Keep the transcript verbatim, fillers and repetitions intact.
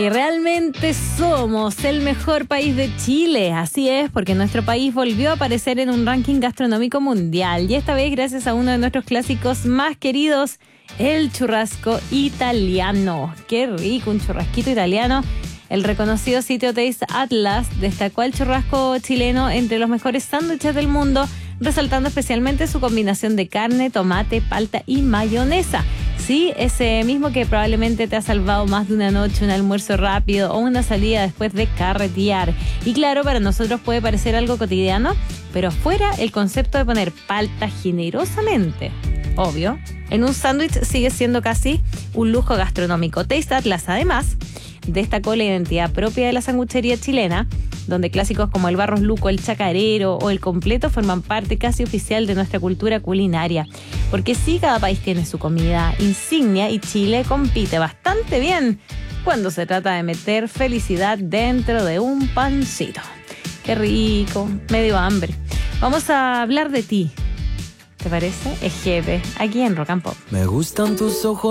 Y realmente somos el mejor país de Chile, así es, porque nuestro país volvió a aparecer en un ranking gastronómico mundial y esta vez gracias a uno de nuestros clásicos más queridos, el churrasco italiano. ¡Qué rico, un churrasquito italiano! El reconocido sitio Taste Atlas destacó al churrasco chileno entre los mejores sándwiches del mundo, resaltando especialmente su combinación de carne, tomate, palta y mayonesa. Sí, ese mismo que probablemente te ha salvado más de una noche, un almuerzo rápido o una salida después de carretear. Y claro, para nosotros puede parecer algo cotidiano, pero afuera el concepto de poner palta generosamente, obvio, en un sándwich sigue siendo casi un lujo gastronómico. Taste Atlas, además, destacó la identidad propia de la sanguchería chilena, donde clásicos como el Barros Luco, el chacarero o el completo forman parte casi oficial de nuestra cultura culinaria. Porque sí, cada país tiene su comida insignia y Chile compite bastante bien cuando se trata de meter felicidad dentro de un pancito. ¡Qué rico! Me dio hambre. Vamos a hablar de ti. ¿Te parece? Ejepe, aquí en Rock and Pop. Me gustan tus ojos.